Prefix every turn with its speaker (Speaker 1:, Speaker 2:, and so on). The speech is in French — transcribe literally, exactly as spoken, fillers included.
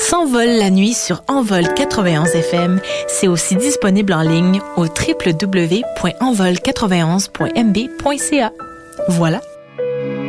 Speaker 1: s'envole la nuit sur Envol quatre-vingt-onze F M. C'est aussi disponible en ligne au w w w point envol quatre-vingt-onze point m b point c a. Voilà,